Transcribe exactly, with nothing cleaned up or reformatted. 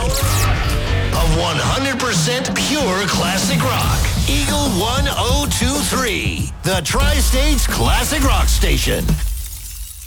of one hundred percent pure classic rock. Eagle one oh two three, the Tri-States Classic Rock Station.